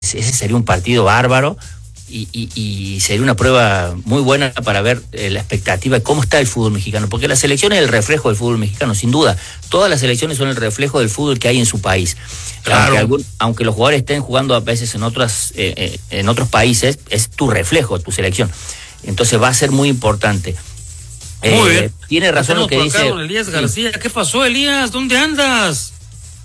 ese sería un partido bárbaro y sería una prueba muy buena para ver la expectativa de cómo está el fútbol mexicano, porque la selección es el reflejo del fútbol mexicano, sin duda. Todas las selecciones son el reflejo del fútbol que hay en su país. Claro. Aunque los jugadores estén jugando a veces en otros países, es tu reflejo, tu selección. Entonces va a ser muy importante. Muy bien. Tiene razón lo que dice Elías García. ¿Qué pasó, Elías? ¿Dónde andas?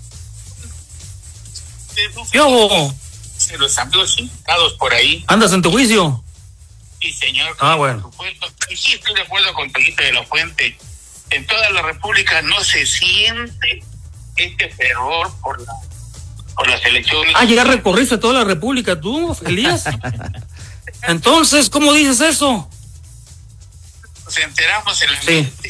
Yo. Los amigos invitados por ahí. ¿Andas en tu juicio? Sí, señor. Bueno. Y sí, estoy de acuerdo con Felipe de la Fuente. En toda la República no se siente este fervor por la selección. Ya recorriste toda la República tú, Elías. Entonces, ¿cómo dices eso? Nos enteramos en la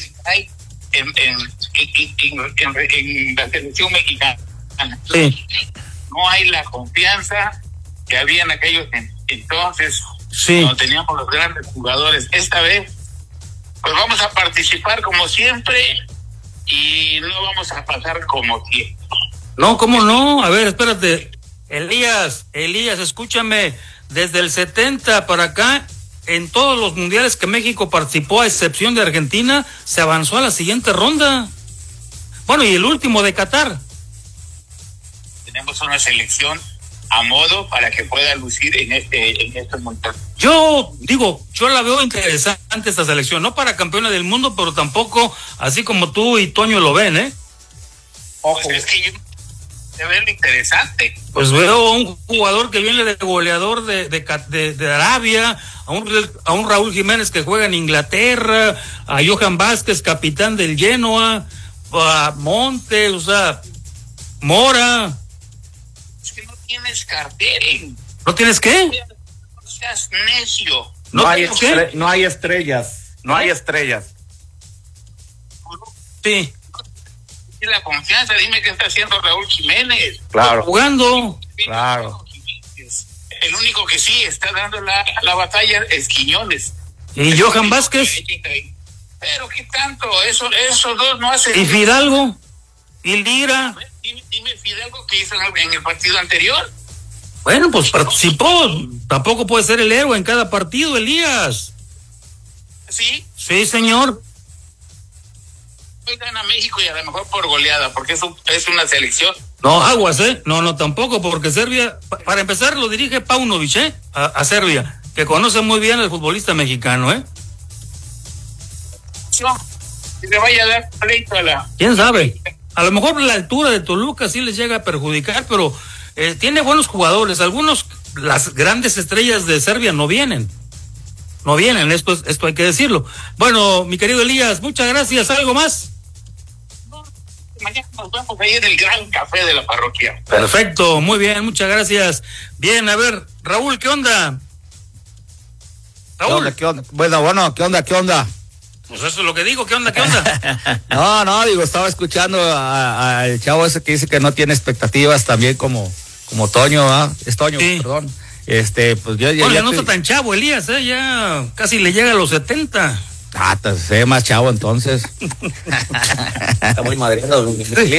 en la selección mexicana. Sí. No hay la confianza que había en aquellos entonces. Sí. Cuando teníamos los grandes jugadores. Esta vez, pues vamos a participar como siempre y no vamos a pasar como siempre. No, ¿cómo no? A ver, espérate. Elías, escúchame. Desde el 70 para acá, en todos los mundiales que México participó, a excepción de Argentina, se avanzó a la siguiente ronda. Bueno, y el último de Qatar. Tenemos una selección a modo para que pueda lucir en este mundial. Yo la veo interesante esta selección, no para campeona del mundo, pero tampoco así como tú y Toño lo ven, ¿eh? Ojo. Pues es que yo de verlo interesante. Pues veo a un jugador que viene de goleador de Arabia, a un Raúl Jiménez que juega en Inglaterra, a Johan Vázquez, capitán del Genoa, a Montes, o sea, Mora. Es que no tienes cartel. ¿No tienes qué? No seas necio. No hay estrellas. No hay estrellas. Sí. La confianza, dime qué está haciendo Raúl Jiménez. Claro. Jugando. Claro. El único que sí está dando la batalla es Quiñones. ¿Y Johan Vázquez? Pero qué tanto, esos dos no hacen. ¿Y Fidalgo? ¿Y Lira? Dime Fidalgo que hizo en el partido anterior. Bueno, pues participó. Tampoco puede ser el héroe en cada partido, Elías. ¿Sí? Sí, señor. Hoy gana México y a lo mejor por goleada, porque es una selección. No, aguas, No, tampoco, porque Serbia, para empezar, lo dirige Paunovic, a Serbia, que conoce muy bien al futbolista mexicano, No, si le vaya a dar pleito a la... ¿Quién sabe? A lo mejor la altura de Toluca sí les llega a perjudicar, pero tiene buenos jugadores. Algunos, las grandes estrellas de Serbia no vienen, esto hay que decirlo. Bueno, mi querido Elías, muchas gracias. ¿Algo más? Mañana nos vemos ahí en el Gran Café de la Parroquia. Perfecto, muy bien, muchas gracias. Bien, a ver, Raúl, ¿qué onda? Raúl. ¿Qué onda? Bueno, ¿qué onda? Pues eso es lo que digo, ¿qué onda? No, estaba escuchando al chavo ese que dice que no tiene expectativas, también como Toño, ¿ah? Es Toño, sí. Perdón. Pues yo ya no está tan chavo, Elías, ya casi le llega a los 70. Se ve más chavo entonces. Está muy madreado.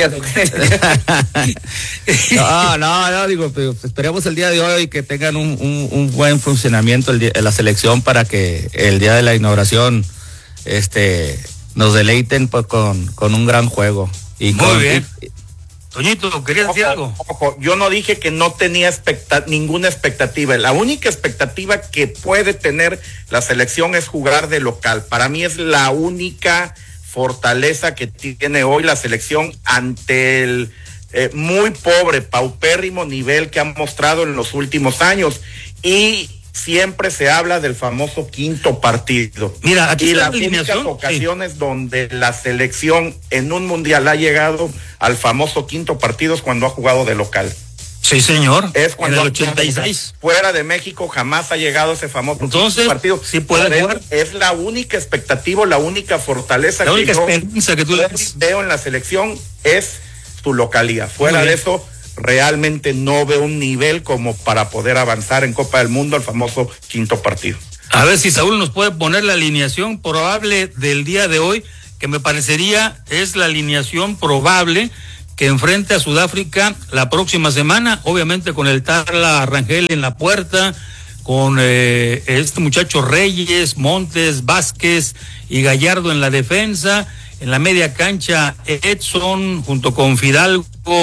Pues esperemos el día de hoy que tengan un buen funcionamiento la selección para que el día de la inauguración nos deleiten con un gran juego. Y muy bien. Toñito, ¿querías decir algo? Ojo, yo no dije que no tenía ninguna expectativa. La única expectativa que puede tener la selección es jugar de local. Para mí es la única fortaleza que tiene hoy la selección ante el muy pobre, paupérrimo nivel que han mostrado en los últimos años. Y siempre se habla del famoso quinto partido. Mira, aquí y las únicas ocasiones donde la selección en un mundial ha llegado al famoso quinto partido es cuando ha jugado de local. Sí, señor. Es cuando en el 86. Fuera de México jamás ha llegado ese famoso partido. Sí puede jugar. Es la única expectativa, la única fortaleza la única esperanza que tú le veo en la selección es su localidad. Fuera de eso, realmente no veo un nivel como para poder avanzar en Copa del Mundo al famoso quinto partido. A ver si Saúl nos puede poner la alineación probable del día de hoy, que me parecería es la alineación probable que enfrente a Sudáfrica la próxima semana, obviamente con el Tarla Rangel en la puerta, con este muchacho Reyes, Montes, Vázquez y Gallardo en la defensa, en la media cancha Edson junto con Fidalgo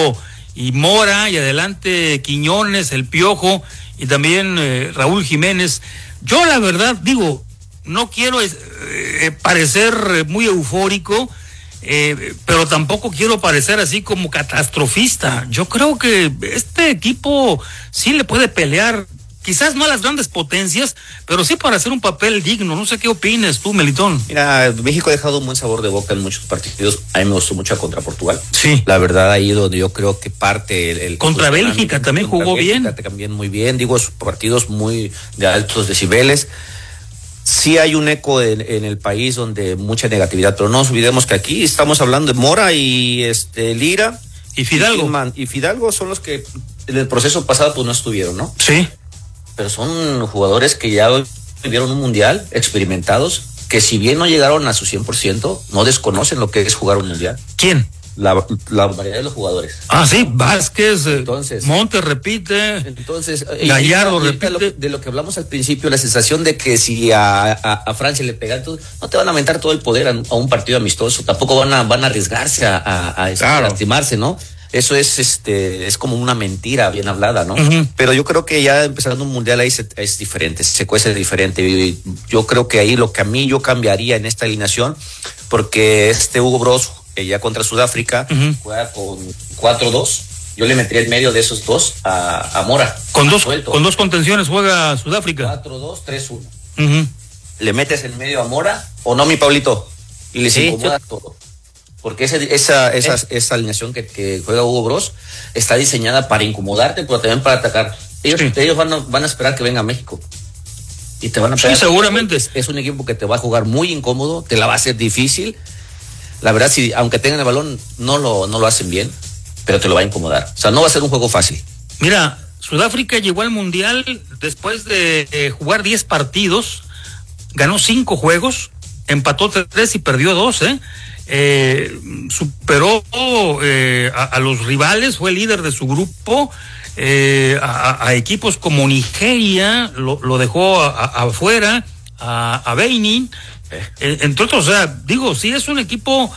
y Mora, y adelante Quiñones, el Piojo y también Raúl Jiménez. Yo la verdad digo, no quiero parecer muy eufórico, pero tampoco quiero parecer así como catastrofista. Yo creo que este equipo sí le puede pelear, quizás no a las grandes potencias, pero sí para hacer un papel digno. No sé qué opines tú, Melitón. Mira, México ha dejado un buen sabor de boca en muchos partidos. A mí me gustó mucho contra Portugal. Sí. La verdad, ahí donde yo creo que parte el contra Bélgica también jugó bien. También muy bien, digo, partidos muy de altos decibeles. Sí hay un eco en el país donde mucha negatividad, pero no nos olvidemos que aquí estamos hablando de Mora y Lira. Y Fidalgo. Y Fidalgo son los que en el proceso pasado pues no estuvieron, ¿no? Sí. Pero son jugadores que ya vivieron un mundial, experimentados, que si bien no llegaron a su 100%, no desconocen lo que es jugar un mundial. ¿Quién? La variedad de los jugadores. Ah, sí, Vázquez, entonces, Montes repite, entonces Gallardo repite. De lo que hablamos al principio, la sensación de que si a Francia le pegan, no te van a aventar todo el poder a un partido amistoso, tampoco van a arriesgarse a lastimarse, ¿no? Eso es como una mentira bien hablada, ¿no? Uh-huh. Pero yo creo que ya empezando un mundial ahí es diferente, se cuece diferente. Y yo creo que ahí lo que a mí yo cambiaría en esta alineación, porque Hugo Broos, ya contra Sudáfrica, uh-huh, juega con 4-2. Yo le metería en medio de esos dos a Mora. Con dos contenciones juega Sudáfrica. 4-2, 3-1. Uh-huh. Le metes en medio a Mora, ¿o no, mi Pablito? Y les incomoda todo. Porque esa alineación que juega Hugo Broos está diseñada para incomodarte, pero también para atacar. Ellos van a esperar que venga a México. Y te van a pegar. Sí, seguramente. Es un equipo que te va a jugar muy incómodo, te la va a hacer difícil. La verdad, si aunque tengan el balón, no lo hacen bien, pero te lo va a incomodar. O sea, no va a ser un juego fácil. Mira, Sudáfrica llegó al Mundial después de jugar 10 partidos, ganó 5 juegos, empató 3 y perdió 2, superó a los rivales, fue líder de su grupo, a equipos como Nigeria, lo dejó afuera, a Benin, entre otros. O sea, digo, sí es un equipo,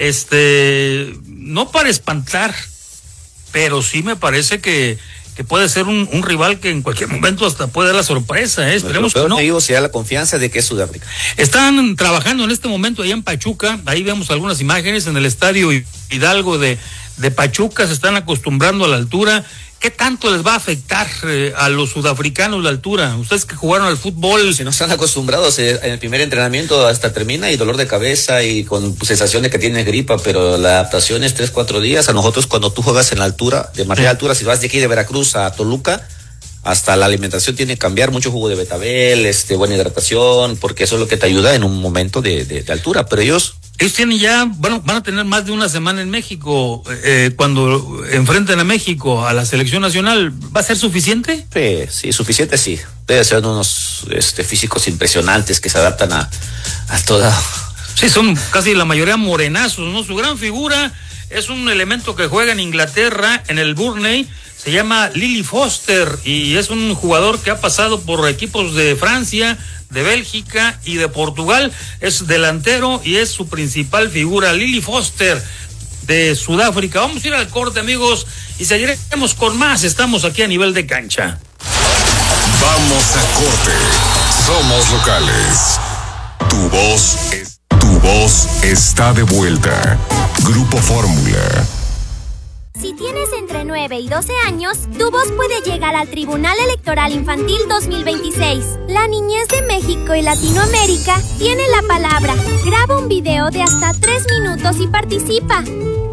no para espantar, pero sí me parece que puede ser un rival que en cualquier momento hasta puede dar la sorpresa, esperemos que no. Te digo, si da la confianza de que es Sudáfrica. Están trabajando en este momento allá en Pachuca, ahí vemos algunas imágenes en el estadio Hidalgo de Pachuca, se están acostumbrando a la altura. ¿Qué tanto les va a afectar a los sudafricanos la altura? Ustedes que jugaron al fútbol. Si no están acostumbrados, en el primer entrenamiento hasta termina y dolor de cabeza y con sensación de que tienes gripa, pero la adaptación es 3-4 días. A nosotros cuando tú juegas en la altura, de manera altura, si vas de aquí de Veracruz a Toluca, hasta la alimentación tiene que cambiar, mucho jugo de betabel, buena hidratación, porque eso es lo que te ayuda en un momento de altura, pero ellos tienen ya, van a tener más de una semana en México, cuando enfrenten a México, a la selección nacional, ¿va a ser suficiente? Sí, suficiente sí, debe ser unos físicos impresionantes que se adaptan a toda. Sí, son casi la mayoría morenazos, ¿no? Su gran figura es un elemento que juega en Inglaterra, en el Burnley, se llama Lily Foster, y es un jugador que ha pasado por equipos de Francia, de Bélgica y de Portugal. Es delantero y es su principal figura, Lily Foster, de Sudáfrica. Vamos a ir al corte, amigos, y seguiremos con más. Estamos aquí a nivel de cancha. Vamos a corte. Somos locales. Tu voz está de vuelta. Grupo Fórmula. Si tienes entre 9 y 12 años, tu voz puede llegar al Tribunal Electoral Infantil 2026. La niñez de México y Latinoamérica tiene la palabra. Graba un video de hasta 3 minutos y participa.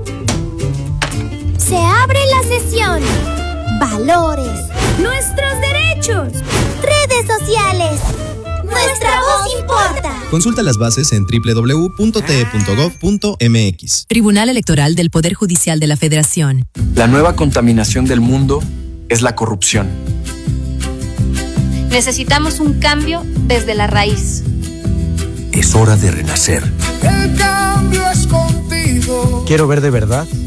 Se abre la sesión. Valores. Nuestros derechos. Redes sociales. Nuestra voz importa. Consulta las bases en www.te.gov.mx. Tribunal Electoral del Poder Judicial de la Federación. La nueva contaminación del mundo es la corrupción. Necesitamos un cambio desde la raíz. Es hora de renacer. El cambio es contigo. Quiero ver de verdad